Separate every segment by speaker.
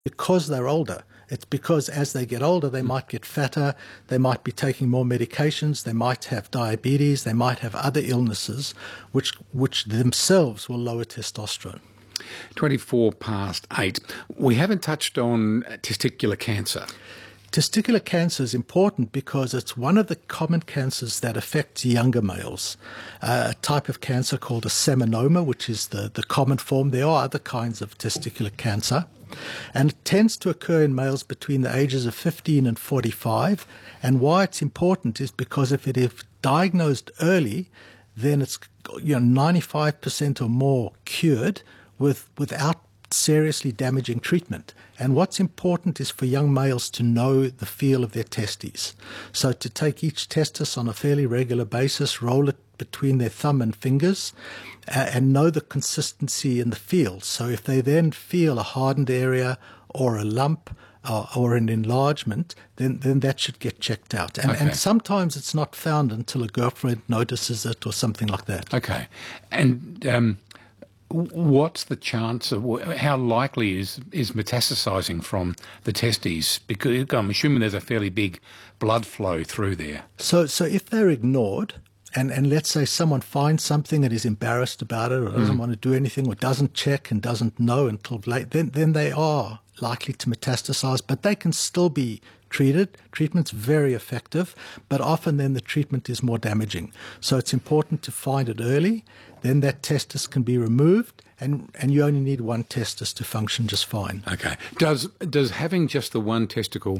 Speaker 1: because they're older. It's because as they get older, they might get fatter, they might be taking more medications, they might have diabetes, they might have other illnesses, which themselves will lower testosterone.
Speaker 2: 24 past 8. We haven't touched on testicular cancer.
Speaker 1: Testicular cancer is important because it's one of the common cancers that affects younger males. A type of cancer called a seminoma, which is the common form. There are other kinds of testicular cancer. And it tends to occur in males between the ages of 15 and 45. And why it's important is because if it is diagnosed early, then it's 95% or more cured without seriously damaging treatment. And what's important is for young males to know the feel of their testes. So to take each testis on a fairly regular basis, roll it between their thumb and fingers, and know the consistency and the feel. So if they then feel a hardened area or a lump or an enlargement, then that should get checked out. And sometimes it's not found until a girlfriend notices it or something like that.
Speaker 2: Okay. And what's the chance of how likely is metastasizing from the testes? Because I'm assuming there's a fairly big blood flow through there.
Speaker 1: So if they're ignored, and let's say someone finds something and is embarrassed about it or doesn't want to do anything or doesn't check and doesn't know until late, then they are likely to metastasize, but they can still be treated. Treatment's very effective, but often then the treatment is more damaging. So it's important to find it early. Then that testis can be removed, and you only need one testis to function just fine.
Speaker 2: Okay. Does having just the one testicle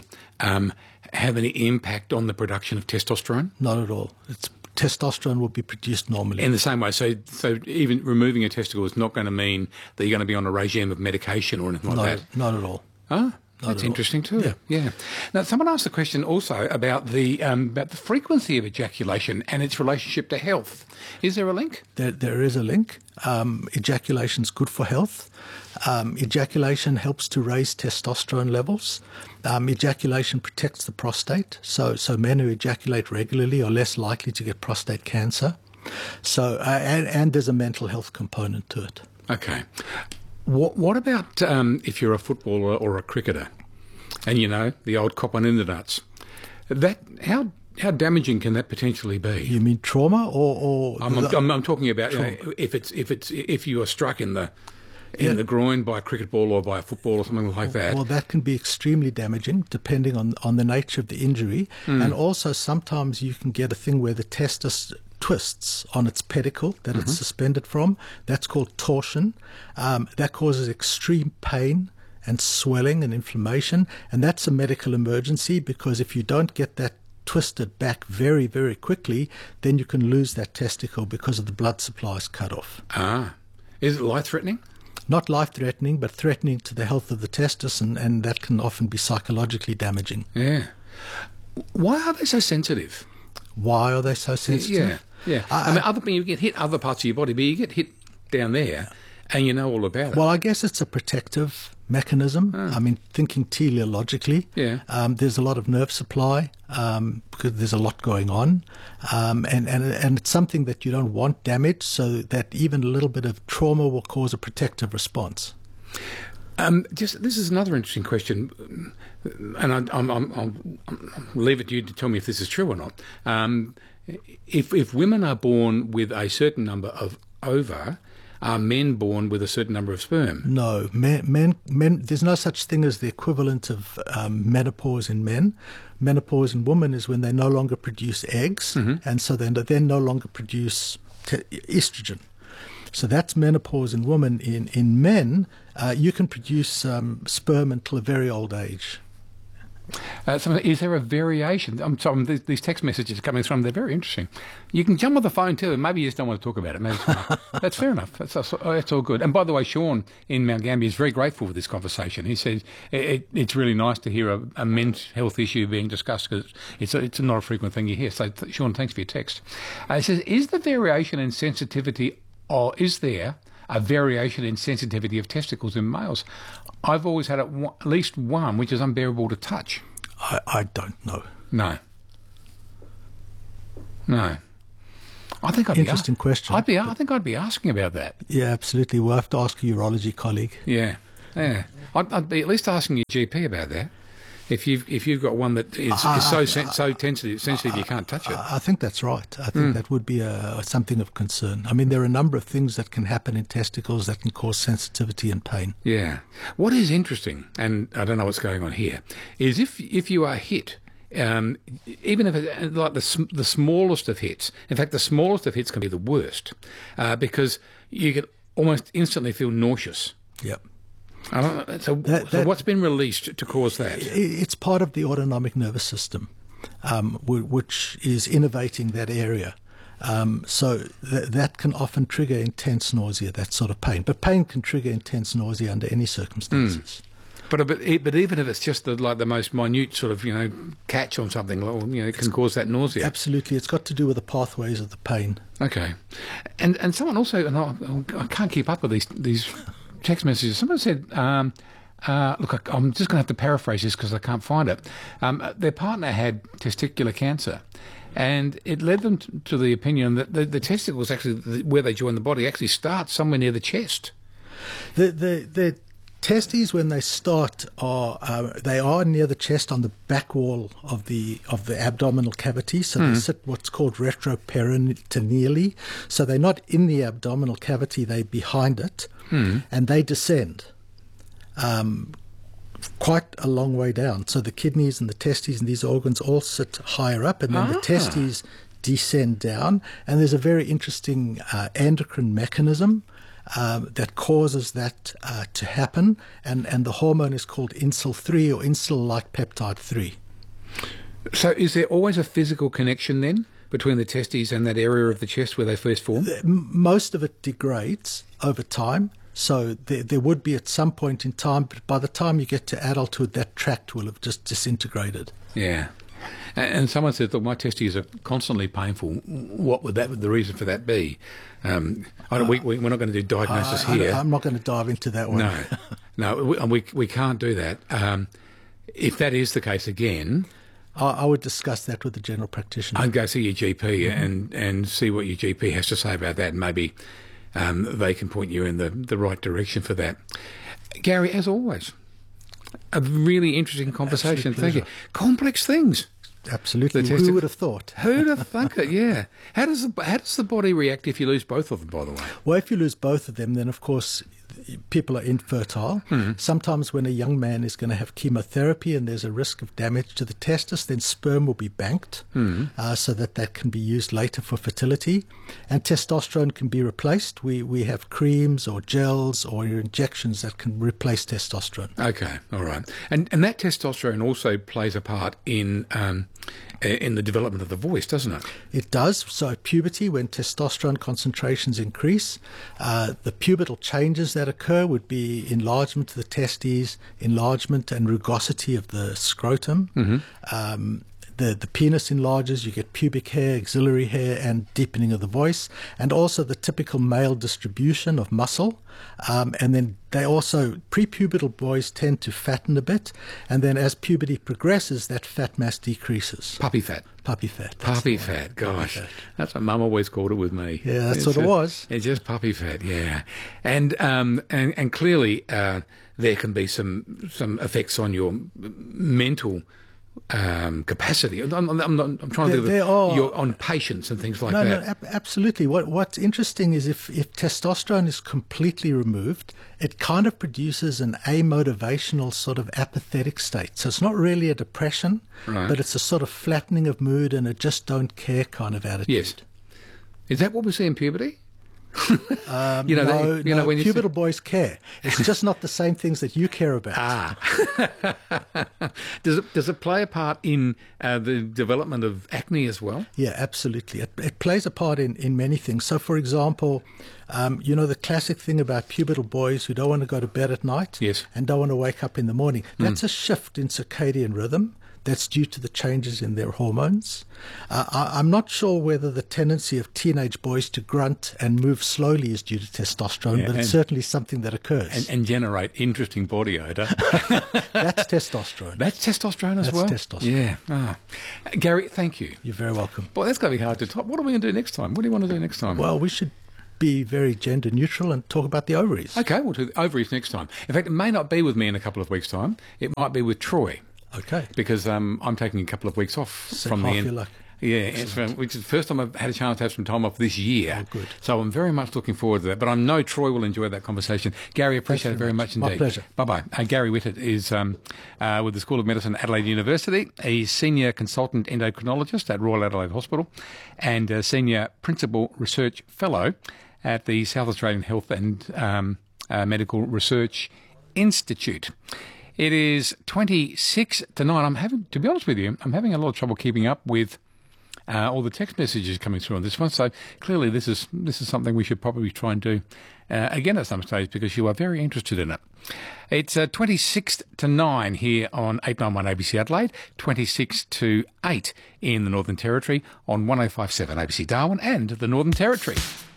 Speaker 2: have any impact on the production of testosterone?
Speaker 1: Not at all. Testosterone will be produced normally.
Speaker 2: In the same way, so even removing a testicle is not going to mean that you're going to be on a regime of medication or anything like that?
Speaker 1: Not at all.
Speaker 2: Oh, that's interesting too. Yeah. Now, someone asked a question also about the frequency of ejaculation and its relationship to health. Is there a link?
Speaker 1: There is a link. Ejaculation is good for health. Ejaculation helps to raise testosterone levels. Ejaculation protects the prostate. So men who ejaculate regularly are less likely to get prostate cancer. So and there's a mental health component to it.
Speaker 2: Okay. What about if you're a footballer or a cricketer, and the old cop on in the nuts? How damaging can that potentially be?
Speaker 1: You mean trauma or?
Speaker 2: I'm talking about if you are struck in the groin by a cricket ball or by a football or something like that.
Speaker 1: Well, that can be extremely damaging depending on the nature of the injury, and also sometimes you can get a thing where the testis twists on its pedicle that it's suspended from. That's called torsion. That causes extreme pain and swelling and inflammation, and that's a medical emergency because if you don't get that twisted back very, very quickly, then you can lose that testicle because of the blood supply is cut off.
Speaker 2: Is it life-threatening?
Speaker 1: Not life-threatening, but threatening to the health of the testis, and that can often be psychologically damaging.
Speaker 2: Yeah. Why are they so sensitive?
Speaker 1: Why are they so sensitive?
Speaker 2: Yeah. I mean, you get hit other parts of your body, but you get hit down there, and you know all about it.
Speaker 1: Well, I guess it's a protective mechanism. I mean, thinking teleologically, there's a lot of nerve supply because there's a lot going on, and it's something that you don't want damaged, so that even a little bit of trauma will cause a protective response.
Speaker 2: This is another interesting question, and I'll leave it to you to tell me if this is true or not. If women are born with a certain number of ova, are men born with a certain number of sperm? No,
Speaker 1: men. There's no such thing as the equivalent of menopause in men. Menopause in women is when they no longer produce eggs, and so they no longer produce estrogen. So that's menopause in women. In men, you can produce sperm until a very old age.
Speaker 2: So is there a variation? I'm sorry, these text messages are coming through. They're very interesting. You can jump on the phone too, and maybe you just don't want to talk about it. Maybe that's fair enough. That's all good. And by the way, Sean in Mount Gambier is very grateful for this conversation. He says it's really nice to hear a men's health issue being discussed because it's not a frequent thing you hear. So, Sean, thanks for your text. He says, is the variation in sensitivity, or is there a variation in sensitivity of testicles in males? I've always had at least one, which is unbearable to touch.
Speaker 1: I don't know.
Speaker 2: No. I think
Speaker 1: question.
Speaker 2: I think I'd be asking about that.
Speaker 1: Yeah, absolutely. We'll have to ask a urology colleague.
Speaker 2: Yeah. Yeah. I'd be at least asking your GP about that. If you've got one that is so sensitive you can't touch it.
Speaker 1: I think that's right. I think that would be something of concern. I mean, there are a number of things that can happen in testicles that can cause sensitivity and pain.
Speaker 2: Yeah. What is interesting, and I don't know what's going on here, is if you are hit, even if it's like the smallest of hits, in fact, the smallest of hits can be the worst, because you can almost instantly feel nauseous.
Speaker 1: Yep.
Speaker 2: I don't know. So what's been released to cause that?
Speaker 1: It's part of the autonomic nervous system, which is innervating that area. So that can often trigger intense nausea, that sort of pain. But pain can trigger intense nausea under any circumstances.
Speaker 2: But even if it's just the most minute sort of catch on something, it can cause that nausea.
Speaker 1: Absolutely, it's got to do with the pathways of the pain.
Speaker 2: Okay, and someone also, and I can't keep up with these text messages. Someone said, look, I'm just going to have to paraphrase this because I can't find it. Their partner had testicular cancer, and it led them to the opinion that the testicles, actually, where they join the body, actually start somewhere near the chest.
Speaker 1: The testes, when they start, they are near the chest on the back wall of the abdominal cavity. So they sit what's called retroperitoneally. So they're not in the abdominal cavity; they're behind it, and they descend quite a long way down. So the kidneys and the testes and these organs all sit higher up, and then the testes descend down. And there's a very interesting endocrine mechanism that causes that to happen, and the hormone is called insul-3 or insul-like peptide 3.
Speaker 2: So is there always a physical connection then between the testes and that area of the chest where they first form?
Speaker 1: Most of it degrades over time, so there would be at some point in time, but by the time you get to adulthood, that tract will have just disintegrated.
Speaker 2: Yeah. And someone said that my testes are constantly painful. What would the reason for that be? We're not going to do diagnosis here.
Speaker 1: I'm not going to dive into that one.
Speaker 2: No, we can't do that. If that is the case again,
Speaker 1: I would discuss that with the general practitioner.
Speaker 2: I'd go see your GP and see what your GP has to say about that, and maybe they can point you in the right direction for that. Gary, as always, a really interesting conversation. Thank you. Complex things.
Speaker 1: Absolutely. Who would have thought?
Speaker 2: Who'd have thunk it? Yeah. How does the body react if you lose both of them, by the way?
Speaker 1: Well, if you lose both of them, then of course people are infertile. Sometimes when a young man is going to have chemotherapy and there's a risk of damage to the testis, then sperm will be banked so that can be used later for fertility. And testosterone can be replaced. We have creams or gels or injections that can replace testosterone.
Speaker 2: Okay, all right. And that testosterone also plays a part in the development of the voice, doesn't it?
Speaker 1: It does. So at puberty, when testosterone concentrations increase, the pubertal changes that occur would be enlargement of the testes, enlargement and rugosity of the scrotum. The penis enlarges, you get pubic hair, axillary hair, and deepening of the voice, and also the typical male distribution of muscle. And then they also, prepubertal boys tend to fatten a bit, and then as puberty progresses, that fat mass decreases.
Speaker 2: Puppy fat.
Speaker 1: Puppy fat.
Speaker 2: Puppy fat, gosh. Puppy fat. That's what Mum always called it with me.
Speaker 1: Yeah, that's what it was.
Speaker 2: It's just puppy fat, yeah. And clearly there can be some effects on your mental capacity. I'm trying to do on patience and things like that.
Speaker 1: No, absolutely. What's interesting is if testosterone is completely removed, it kind of produces an amotivational sort of apathetic state. So it's not really a depression, but it's a sort of flattening of mood and a just don't care kind of attitude.
Speaker 2: Yes. Is that what we see in puberty?
Speaker 1: When pubertal boys care. It's just not the same things that you care about.
Speaker 2: Does it play a part in the development of acne as well?
Speaker 1: Yeah, absolutely. It plays a part in many things. So, for example, the classic thing about pubertal boys who don't want to go to bed at night and don't want to wake up in the morning, that's a shift in circadian rhythm. That's due to the changes in their hormones. I'm not sure whether the tendency of teenage boys to grunt and move slowly is due to testosterone, but it's certainly something that occurs.
Speaker 2: And generate interesting body odour.
Speaker 1: That's testosterone.
Speaker 2: That's testosterone as well?
Speaker 1: That's testosterone.
Speaker 2: Yeah. Gary, thank you.
Speaker 1: You're very welcome.
Speaker 2: Boy, that's going to be hard to top. What are we going to do next time? What do you want to do next time?
Speaker 1: Well, we should be very gender neutral and talk about the ovaries.
Speaker 2: Okay, we'll do the ovaries next time. In fact, it may not be with me in a couple of weeks' time. It might be with Troy.
Speaker 1: Okay.
Speaker 2: Because I'm taking a couple of weeks off from the end. Yeah, which is the first time I've had a chance to have some time off this year.
Speaker 1: Oh, good.
Speaker 2: So I'm very much looking forward to that. But I know Troy will enjoy that conversation. Gary, appreciate it very much indeed.
Speaker 1: My pleasure.
Speaker 2: Bye-bye. Gary Whitted is with the School of Medicine at Adelaide University. He's Senior Consultant Endocrinologist at Royal Adelaide Hospital and Senior Principal Research Fellow at the South Australian Health and Medical Research Institute. It is 26 to 9. To be honest with you, I'm having a lot of trouble keeping up with all the text messages coming through on this one. So clearly this is something we should probably try and do again at some stage because you are very interested in it. It's 26 to 9 here on 891 ABC Adelaide, 26 to 8 in the Northern Territory on 105.7 ABC Darwin and the Northern Territory.